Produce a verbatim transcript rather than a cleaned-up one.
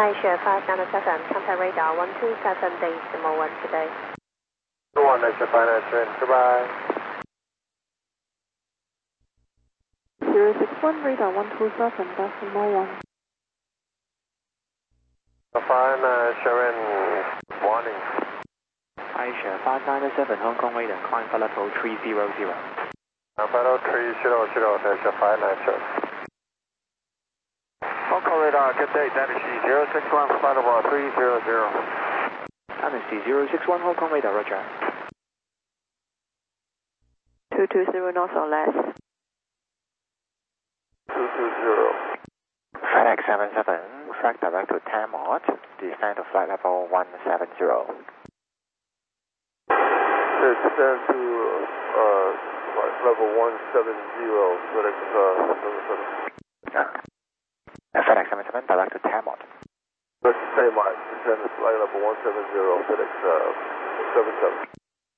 Asia five nine seven, contact radar one two seven decimal one today. one Asia five nine seven, goodbye. zero six one, radar one two seven decimal one. five nine seven, warning. Asia five nine seven, Hong Kong radar, climb for level three zero zero. Level three zero zero, Asia five nine seven. Hong Kong radar, good day, Dynasty zero six one, flight level three zero zero. Dynasty zero six one, Hong Kong radar, roger. two two zero knots or less. two two zero. FedEx seven seven, flight direct to Tamot, descend to flight level one seven zero. Descend to uh, flight level one seven zero, FedEx uh, seven seven. Uh, FedEx seven seven, direct to Tamot. Tamot, descend to flight level one seven zero, FedEx uh, seven seven.